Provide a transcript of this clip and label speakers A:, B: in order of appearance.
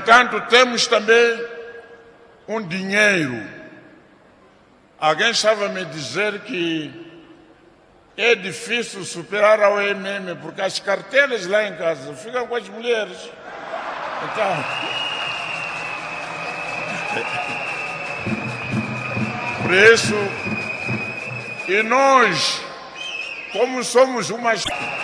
A: Portanto, temos também um dinheiro. Alguém estava a me dizer que é difícil superar a OMM, porque as carteiras lá em casa ficam com as mulheres. Então, por isso, e nós, como somos uma